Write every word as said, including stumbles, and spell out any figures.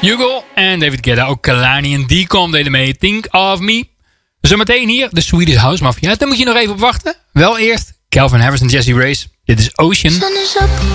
Hugo en David Guetta, ook Kalani en Decom deden mee. Think of Me. Zometeen hier, de Swedish House Mafia. Daar moet je nog even op wachten. Wel eerst Calvin Harris en Jessie Race. Dit is Ocean. Sun is up.